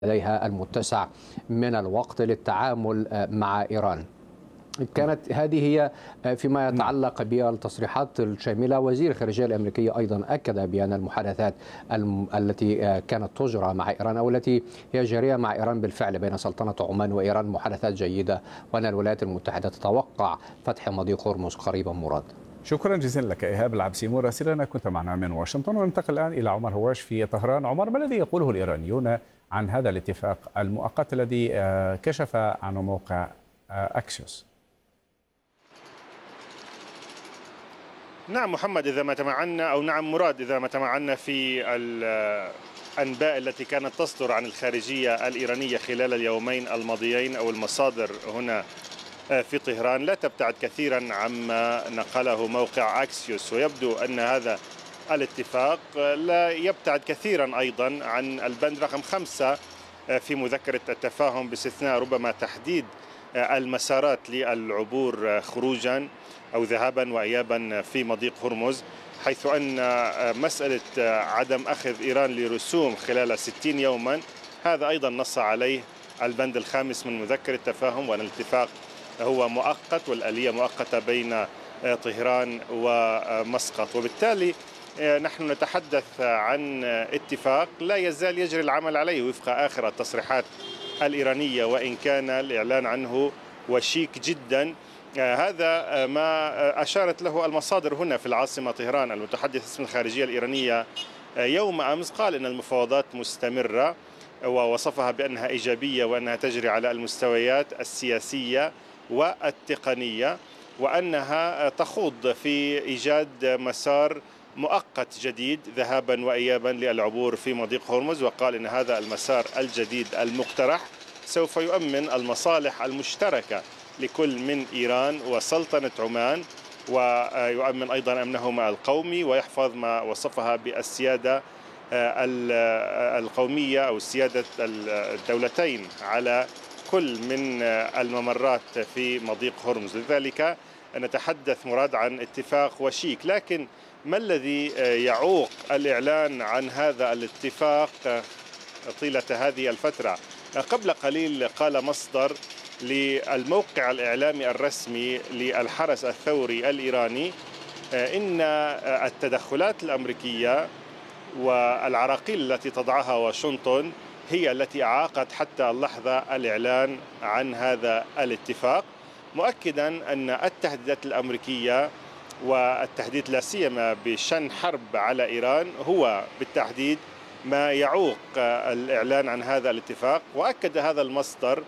لديها المتسع من الوقت للتعامل مع إيران. كانت هذه هي فيما نعم. يتعلق بالتصريحات الشاملة. وزير الخارجية الأمريكي أيضا أكد بأن المحادثات التي كانت تجرى مع إيران أو التي هي جارية مع إيران بالفعل بين سلطنة عمان وإيران محادثات جيدة، وأن الولايات المتحدة تتوقع فتح مضيق هرمز قريبا. مراد، شكرا جزيلا لك إيهاب العبسي مراسلنا كنت معنا من واشنطن. وننتقل الآن إلى عمر هواش في طهران. عمر، ما الذي يقوله الإيرانيون عن هذا الاتفاق المؤقت الذي كشف عنه موقع أكسيوس؟ نعم محمد، إذا ما تمعنا أو نعم مراد، إذا ما تمعنا في الأنباء التي كانت تصدر عن الخارجية الإيرانية خلال اليومين الماضيين أو المصادر هنا في طهران لا تبتعد كثيرا عما نقله موقع أكسيوس، ويبدو أن هذا الاتفاق لا يبتعد كثيرا أيضا عن البند رقم 5 في مذكرة التفاهم، باستثناء ربما تحديد المسارات للعبور خروجا أو ذهابا وإيابا في مضيق هرمز، حيث أن مسألة عدم أخذ إيران لرسوم خلال 60 يوما هذا أيضا نص عليه البند الخامس من مذكرة التفاهم، وأن الاتفاق هو مؤقت والآلية مؤقتة بين طهران ومسقط. وبالتالي نحن نتحدث عن اتفاق لا يزال يجري العمل عليه وفق آخر التصريحات الإيرانية، وإن كان الإعلان عنه وشيك جدا. هذا ما أشارت له المصادر هنا في العاصمة طهران. المتحدث باسم الخارجية الإيرانية يوم أمس قال إن المفاوضات مستمرة، ووصفها بأنها إيجابية وأنها تجري على المستويات السياسية والتقنية، وأنها تخوض في إيجاد مسار مؤقت جديد ذهابا وإيابا للعبور في مضيق هرمز. وقال إن هذا المسار الجديد المقترح سوف يؤمن المصالح المشتركة لكل من إيران وسلطنة عمان، ويؤمن أيضا أمنهما القومي، ويحفظ ما وصفها بالسيادة القومية أو سيادة الدولتين على كل من الممرات في مضيق هرمز. لذلك نتحدث مراد عن اتفاق وشيك، لكن ما الذي يعوق الإعلان عن هذا الاتفاق طيلة هذه الفترة؟ قبل قليل قال مصدر للموقع الإعلامي الرسمي للحرس الثوري الإيراني إن التدخلات الأمريكية والعراقيل التي تضعها واشنطن هي التي أعاقت حتى اللحظة الإعلان عن هذا الاتفاق، مؤكدا أن التهديدات الأمريكية والتهديد لا سيما بشن حرب على إيران هو بالتحديد ما يعوق الإعلان عن هذا الاتفاق. وأكد هذا المصدر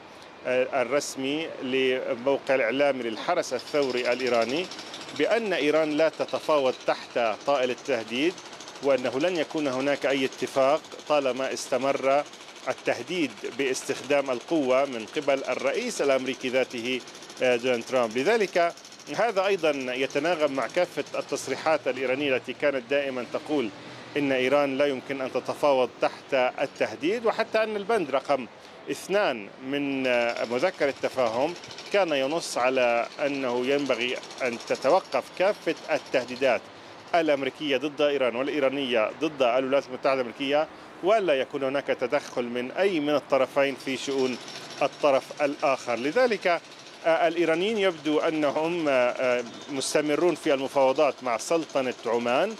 الرسمي لموقع الإعلامي للحرس الثوري الإيراني بأن إيران لا تتفاوض تحت طائل التهديد، وأنه لن يكون هناك أي اتفاق طالما استمر التهديد باستخدام القوة من قبل الرئيس الأمريكي ذاته دونالد ترامب. لذلك هذا أيضا يتناغم مع كافة التصريحات الإيرانية التي كانت دائما تقول إن إيران لا يمكن أن تتفاوض تحت التهديد، وحتى أن البند رقم 2 من مذكرة التفاهم كان ينص على أنه ينبغي أن تتوقف كافة التهديدات الأمريكية ضد إيران والإيرانية ضد الولايات المتحدة الأمريكية، ولا يكون هناك تدخل من أي من الطرفين في شؤون الطرف الآخر. لذلك الإيرانيين يبدو أنهم مستمرون في المفاوضات مع سلطنة عمان،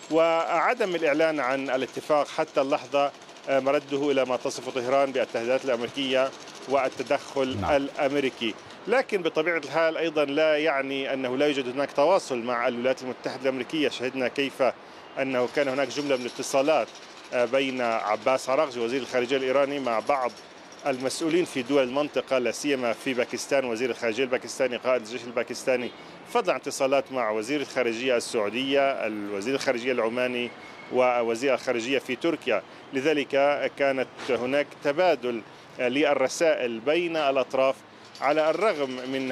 وعدم الإعلان عن الاتفاق حتى اللحظة مرده إلى ما تصف طهران بالتهديدات الأمريكية والتدخل الأمريكي. لكن بطبيعة الحال أيضا لا يعني أنه لا يوجد هناك تواصل مع الولايات المتحدة الأمريكية. شهدنا كيف أنه كان هناك جملة من الاتصالات بين عباس عراقجي وزير الخارجية الإيراني مع بعض المسؤولين في دول المنطقة، لا سيما في باكستان وزير الخارجية الباكستاني قائد الجيش الباكستاني، فضلا عن اتصالات مع وزير الخارجية السعودية، الوزير الخارجية العماني، ووزير الخارجية في تركيا. لذلك كانت هناك تبادل للرسائل بين الأطراف على الرغم من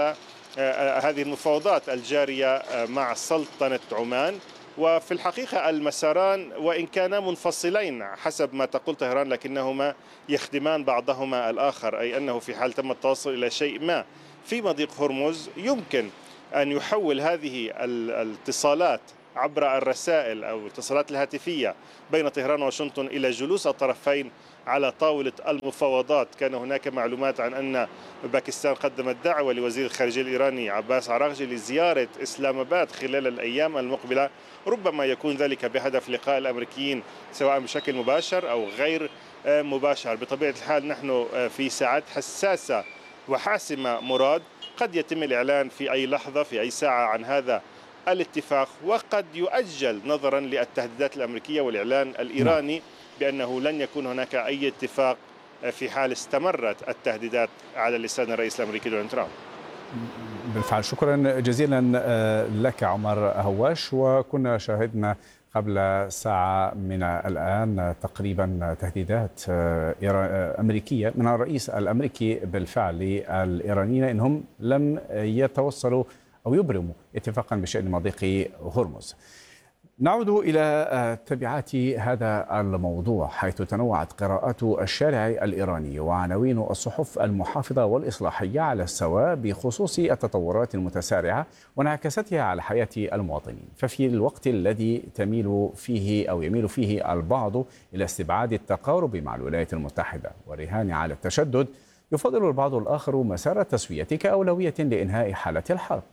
هذه المفاوضات الجارية مع سلطنة عمان. وفي الحقيقة المساران وإن كانا منفصلين حسب ما تقول طهران لكنهما يخدمان بعضهما الآخر، أي أنه في حال تم التوصل إلى شيء ما في مضيق هرمز يمكن أن يحول هذه الاتصالات عبر الرسائل أو الاتصالات الهاتفية بين طهران وواشنطن إلى جلوس الطرفين على طاولة المفاوضات. كان هناك معلومات عن أن باكستان قدمت دعوة لوزير الخارجية الإيراني عباس عراغجي لزيارة إسلام آباد خلال الأيام المقبلة، ربما يكون ذلك بهدف لقاء الأمريكيين سواء بشكل مباشر أو غير مباشر. بطبيعة الحال نحن في ساعات حساسة وحاسمة مراد، قد يتم الإعلان في أي لحظة في أي ساعة عن هذا الاتفاق، وقد يؤجل نظرا للتهديدات الأمريكية والإعلان الإيراني بأنه لن يكون هناك أي اتفاق في حال استمرت التهديدات على لسان الرئيس الأمريكي دونالد ترامب. بالفعل، شكرا جزيلا لك عمر هواش. وكنا شاهدنا قبل ساعة من الآن تقريبا تهديدات أمريكية من الرئيس الأمريكي بالفعل للإيرانيين إنهم لم يتوصلوا أو يبرموا اتفاقا بشأن مضيق هرمز. نعود إلى تبعات هذا الموضوع، حيث تنوعت قراءات الشارع الإيراني وعناوين الصحف المحافظة والإصلاحية على السواء بخصوص التطورات المتسارعة وانعكاستها على حياة المواطنين. ففي الوقت الذي يميل فيه البعض إلى استبعاد التقارب مع الولايات المتحدة والرهان على التشدد، يفضل البعض الآخر مسار التسوية كأولوية لإنهاء حالة الحرب.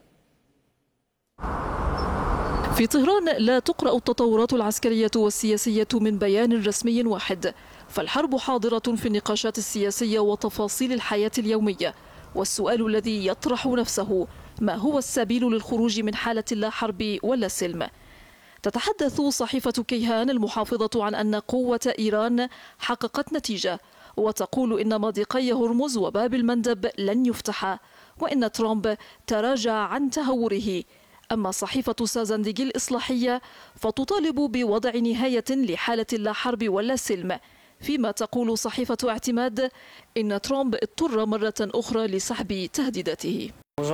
في طهران لا تقرأ التطورات العسكرية والسياسية من بيان رسمي واحد، فالحرب حاضرة في النقاشات السياسية وتفاصيل الحياة اليومية. والسؤال الذي يطرح نفسه: ما هو السبيل للخروج من حالة لا حرب ولا سلم؟ تتحدث صحيفة كيهان المحافظة عن أن قوة إيران حققت نتيجة، وتقول إن مضيقي هرمز وباب المندب لن يفتحا، وإن ترامب تراجع عن تهوره. أما صحيفة سازندجي الإصلاحية فتطالب بوضع نهاية لحالة لا حرب ولا سلم، فيما تقول صحيفة اعتماد إن ترامب اضطر مرة أخرى لسحب تهديداته.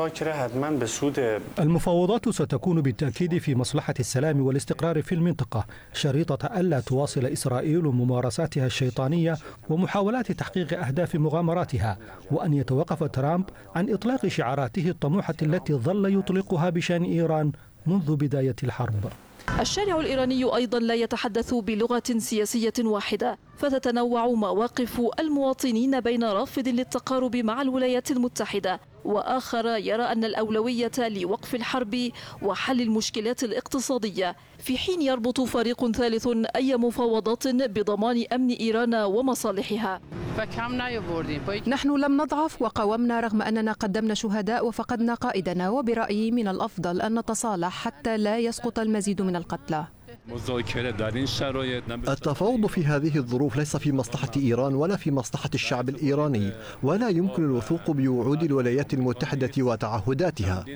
المفاوضات ستكون بالتأكيد في مصلحة السلام والاستقرار في المنطقة، شريطة ألا تواصل إسرائيل ممارساتها الشيطانية ومحاولات تحقيق أهداف مغامراتها، وأن يتوقف ترامب عن إطلاق شعاراته الطموحة التي ظل يطلقها بشأن إيران منذ بداية الحرب. الشارع الإيراني أيضا لا يتحدث بلغة سياسية واحدة، فتتنوع مواقف المواطنين بين رافض للتقارب مع الولايات المتحدة وآخر يرى أن الأولوية لوقف الحرب وحل المشكلات الاقتصادية، في حين يربط فريق ثالث أي مفاوضات بضمان أمن إيران ومصالحها. نحن لم نضعف وقاومنا رغم أننا قدمنا شهداء وفقدنا قائدنا، وبرأيي من الأفضل أن نتصالح حتى لا يسقط المزيد من القتلى. التفاوض في هذه الظروف ليس في مصلحة إيران ولا في مصلحة الشعب الإيراني، ولا يمكن الوثوق بوعود الولايات المتحدة وتعهداتها.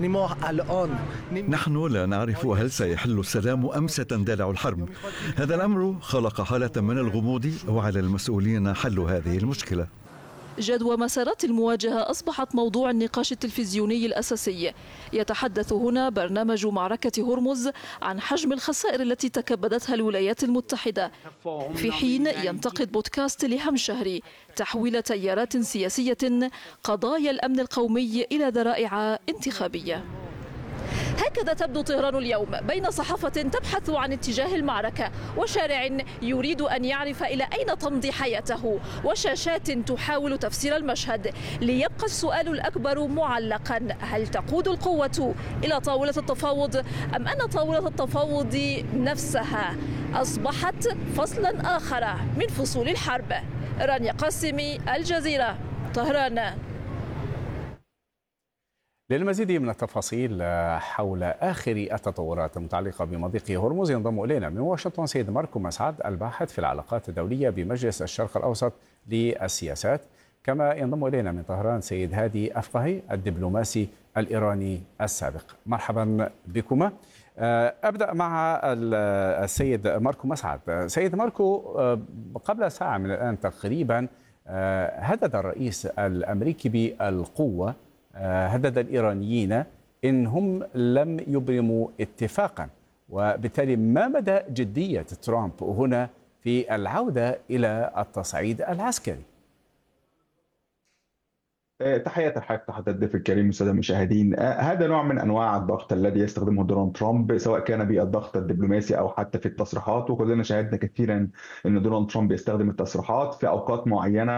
نحن لا نعرف هل سيحل السلام أم ستندلع الحرب. هذا الأمر خلق حالة من الغموض، وعلى المسؤولين حل هذه المشكلة. جدوى مسارات المواجهة أصبحت موضوع النقاش التلفزيوني الأساسي. يتحدث هنا برنامج معركة هرمز عن حجم الخسائر التي تكبدتها الولايات المتحدة، في حين ينتقد بودكاست لهم شهري تحويل تيارات سياسية قضايا الأمن القومي إلى ذرائع انتخابية. هكذا تبدو طهران اليوم، بين صحافة تبحث عن اتجاه المعركة وشارع يريد أن يعرف إلى أين تمضي حياته وشاشات تحاول تفسير المشهد، ليبقى السؤال الأكبر معلقا: هل تقود القوة إلى طاولة التفاوض أم أن طاولة التفاوض نفسها أصبحت فصلا آخر من فصول الحرب؟ رانيا قاسمي، الجزيرة، طهران. للمزيد من التفاصيل حول آخر التطورات المتعلقة بمضيق هرمز ينضم إلينا من واشنطن سيد ماركو مسعد، الباحث في العلاقات الدولية بمجلس الشرق الأوسط للسياسات. كما ينضم إلينا من طهران سيد هادي أفقهي، الدبلوماسي الإيراني السابق. مرحبا بكما. أبدأ مع السيد ماركو مسعد. سيد ماركو، قبل ساعة من الآن تقريبا هدد الرئيس الأمريكي بالقوة، هدد الإيرانيين إن هم لم يبرموا اتفاقا، وبالتالي ما مدى جدية ترامب هنا في العودة إلى التصعيد العسكري؟ تحياتي لحضرتك تحت الضيف الكريم والساده المشاهدين. هذا نوع من انواع الضغط الذي يستخدمه دونالد ترامب، سواء كان بالضغط الدبلوماسي او حتى في التصريحات، وكلنا شاهدنا كثيرا ان دونالد ترامب يستخدم التصريحات في اوقات معينه